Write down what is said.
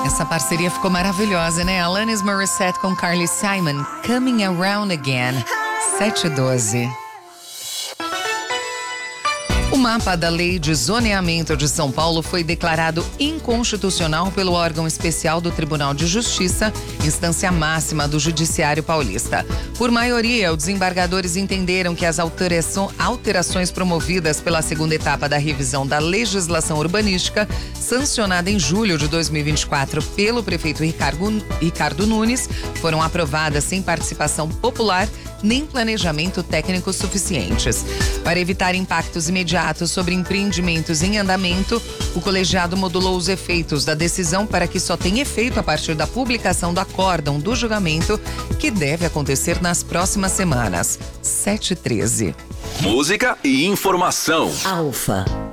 Essa parceria ficou maravilhosa, né? Alanis Morissette com Carly Simon, Coming Around Again, 7:12. O mapa da Lei de Zoneamento de São Paulo foi declarado inconstitucional pelo órgão especial do Tribunal de Justiça, instância máxima do Judiciário Paulista. Por maioria, os desembargadores entenderam que as alterações promovidas pela segunda etapa da revisão da legislação urbanística, sancionada em julho de 2024 pelo prefeito Ricardo Nunes, foram aprovadas sem participação popular nem planejamento técnico suficientes. Para evitar impactos imediatos sobre empreendimentos em andamento, o colegiado modulou os efeitos da decisão para que só tenha efeito a partir da publicação do acórdão do julgamento, que deve acontecer nas próximas semanas. 7:13. Música e informação. Alfa.